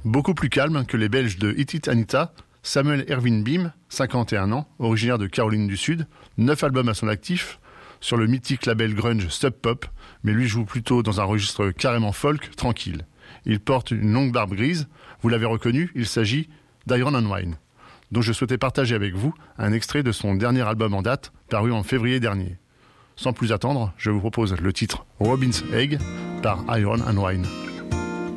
Beaucoup plus calme que les Belges de Hit It Anita, Samuel Erwin Beam, 51 ans, originaire de Caroline du Sud, 9 albums à son actif, sur le mythique label grunge Sub Pop, mais lui joue plutôt dans un registre carrément folk, tranquille. Il porte une longue barbe grise, vous l'avez reconnu, il s'agit d'Iron and Wine, dont je souhaitais partager avec vous un extrait de son dernier album en date, paru en février dernier. Sans plus attendre, je vous propose le titre Robin's Egg par Iron and Wine.